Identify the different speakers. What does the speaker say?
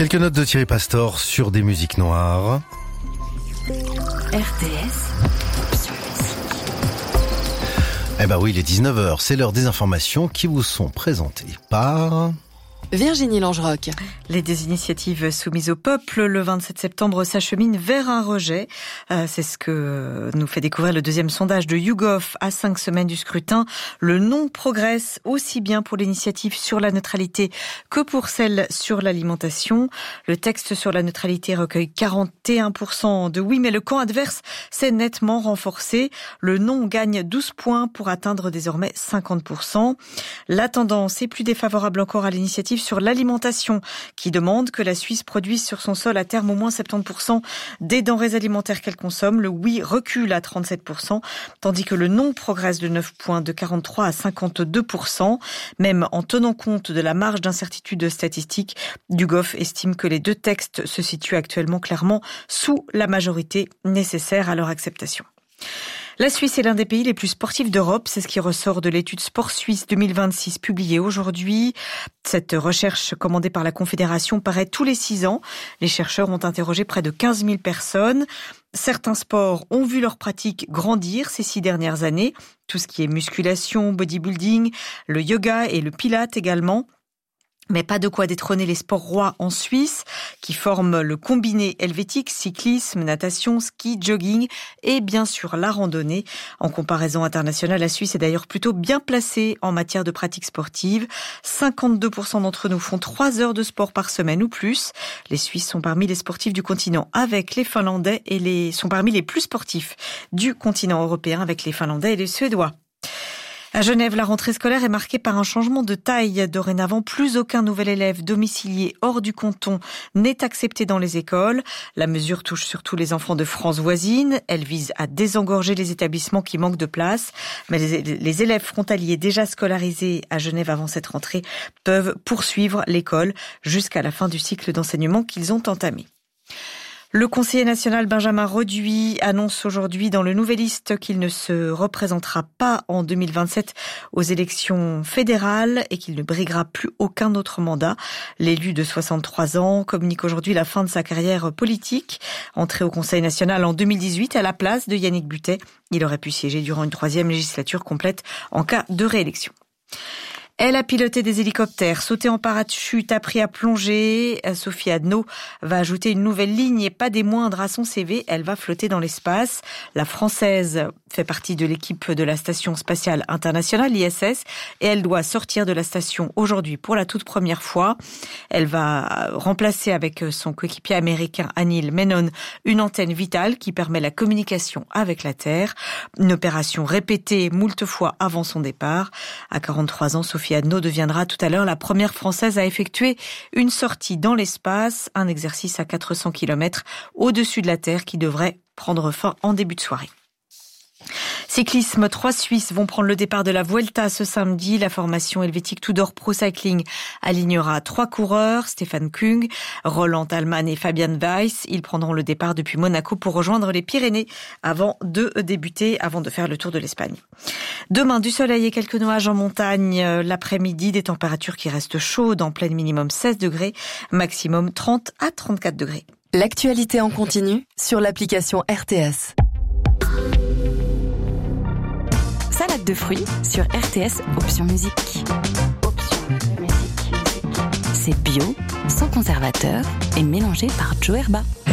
Speaker 1: Quelques notes de Thierry Pastor sur des musiques noires.
Speaker 2: RTS, option musique.
Speaker 1: Eh ben oui, il est 19h, c'est l'heure des informations qui vous sont présentées par...
Speaker 3: Virginie Langeroc.
Speaker 4: Les deux initiatives soumises au peuple le 27 septembre s'acheminent vers un rejet. C'est ce que nous fait découvrir le deuxième sondage de YouGov à 5 semaines du scrutin. Le non progresse aussi bien pour l'initiative sur la neutralité que pour celle sur l'alimentation. Le texte sur la neutralité recueille 41% de oui, mais le camp adverse s'est nettement renforcé. Le non gagne 12 points pour atteindre désormais 50%. La tendance est plus défavorable encore à l'initiative sur l'alimentation, qui demande que la Suisse produise sur son sol à terme au moins 70% des denrées alimentaires qu'elle consomme. Le oui recule à 37%, tandis que le non progresse de 9 points de 43 à 52%. Même en tenant compte de la marge d'incertitude statistique, YouGov estime que les deux textes se situent actuellement clairement sous la majorité nécessaire à leur acceptation. La Suisse est l'un des pays les plus sportifs d'Europe. C'est ce qui ressort de l'étude Sport Suisse 2026 publiée aujourd'hui. Cette recherche commandée par la Confédération paraît tous les 6 ans. Les chercheurs ont interrogé près de 15 000 personnes. Certains sports ont vu leur pratique grandir ces 6 dernières années. Tout ce qui est musculation, bodybuilding, le yoga et le pilate également. Mais pas de quoi détrôner les sports rois en Suisse, qui forment le combiné helvétique, cyclisme, natation, ski, jogging et bien sûr la randonnée. En comparaison internationale, la Suisse est d'ailleurs plutôt bien placée en matière de pratique sportive. 52% d'entre nous font 3 heures de sport par semaine ou plus. Les Suisses sont parmi les sportifs du continent avec les Finlandais sont parmi les plus sportifs du continent européen avec les Finlandais et les Suédois. À Genève, la rentrée scolaire est marquée par un changement de taille. Dorénavant, plus aucun nouvel élève domicilié hors du canton n'est accepté dans les écoles. La mesure touche surtout les enfants de France voisine. Elle vise à désengorger les établissements qui manquent de place. Mais les élèves frontaliers déjà scolarisés à Genève avant cette rentrée peuvent poursuivre l'école jusqu'à la fin du cycle d'enseignement qu'ils ont entamé. Le conseiller national Benjamin Reduit annonce aujourd'hui dans le Nouvelliste qu'il ne se représentera pas en 2027 aux élections fédérales et qu'il ne briguera plus aucun autre mandat. L'élu de 63 ans communique aujourd'hui la fin de sa carrière politique. Entré au Conseil national en 2018 à la place de Yannick Buttet, il aurait pu siéger durant une 3e législature complète en cas de réélection. Elle a piloté des hélicoptères, sauté en parachute, appris à plonger. Sophie Adno va ajouter une nouvelle ligne et pas des moindres à son CV. Elle va flotter dans l'espace. La Française fait partie de l'équipe de la Station spatiale internationale, ISS, et elle doit sortir de la station aujourd'hui pour la toute première fois. Elle va remplacer avec son coéquipier américain Anil Menon une antenne vitale qui permet la communication avec la Terre. Une opération répétée moult fois avant son départ. À 43 ans, Sophie Adno deviendra tout à l'heure la première Française à effectuer une sortie dans l'espace, un exercice à 400 km au-dessus de la Terre qui devrait prendre fin en début de soirée. Cyclisme, 3 Suisses vont prendre le départ de la Vuelta ce samedi. La formation helvétique Tudor Pro Cycling alignera 3 coureurs, Stefan Kung, Roland Thalmann et Fabian Weiss. Ils prendront le départ depuis Monaco pour rejoindre les Pyrénées avant de faire le tour de l'Espagne. Demain, du soleil et quelques nuages en montagne. L'après-midi, des températures qui restent chaudes, en pleine minimum 16 degrés, maximum 30 à 34 degrés.
Speaker 3: L'actualité en continu sur l'application RTS.
Speaker 2: Salade de fruits sur RTS, option musique. C'est bio, sans conservateur et mélangé par Joe Herba.